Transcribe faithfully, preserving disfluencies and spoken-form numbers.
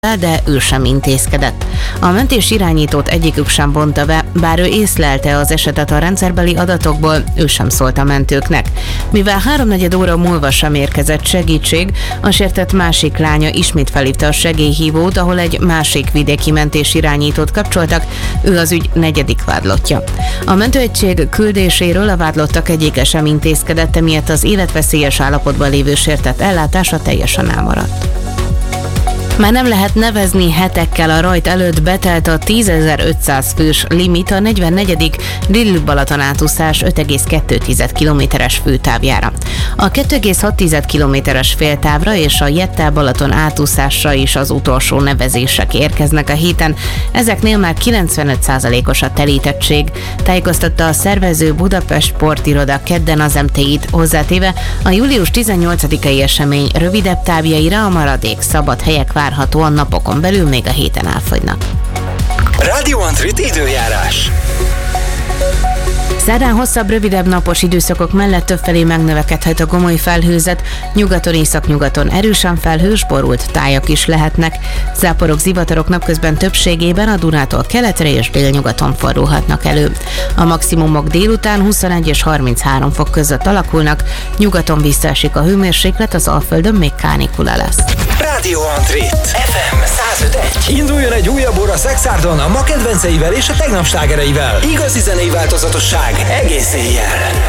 de ő sem intézkedett. A mentés irányítót egyikük sem vonta be, bár ő észlelte az esetet a rendszerbeli adatokból, ő sem szólt a mentőknek. Mivel háromnegyed óra múlva sem érkezett segítség, a sértett másik lánya ismét felhívta a segélyhívót, ahol egy másik vidéki mentés irányítót kapcsoltak, ő az ügy negyedik vádlottja. A mentőegység küldéséről a vádlottak egyike sem intézkedett, emiatt az életveszélyes állapotban lévő sértett ellátása teljesen elmaradt. Már nem lehet nevezni, hetekkel a rajt előtt betelt a tízezer-ötszáz fős limit a negyvennegyedik Lille-Balaton átúszás öt egész kettő kilométeres főtávjára. A kettő egész hat kilométeres féltávra és a Jettel-Balaton átúszásra is az utolsó nevezések érkeznek a héten, ezeknél már kilencvenöt százalékos a telítettség, tájékoztatta a szervező Budapest Sportiroda kedden az em té í-t, hozzátéve a július tizennyolcadikai esemény rövidebb távjaira a maradék szabad helyek várhatóan napokon belül még a héten elfogynak. Radio Antrit időjárás. Szerdán hosszabb, rövidebb napos időszakok mellett többfelé megnövekedhet a gomoly felhőzet, nyugaton, északnyugaton erősen felhős, borult tájak is lehetnek. Záporok, zivatarok napközben többségében a Dunától keletre és délnyugaton fordulhatnak elő. A maximumok délután huszonegy és harminchárom fok között alakulnak, nyugaton visszaesik a hőmérséklet, az Alföldön még kánikula lesz. Radio Antrit ef em száz öt egy. Induljon egy újabb óra Szexárdon a ma kedvenceivel és a tegnap slágereivel. Igazi zenei változatosság egész éjjel.